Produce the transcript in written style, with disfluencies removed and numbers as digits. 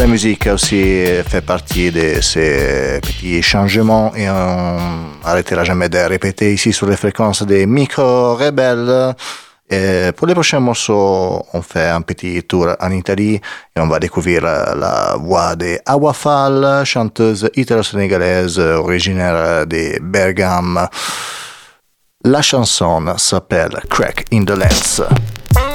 La musique aussi fait partie de ces petits changements et on n'arrêtera jamais de répéter ici sur les fréquences des micro-rebelles. Et pour les prochains morceaux, on fait un petit tour en Italie et on va découvrir la voix de Awafal, chanteuse italo-sénégalaise originaire de Bergame. La chanson s'appelle Crack in the Lens.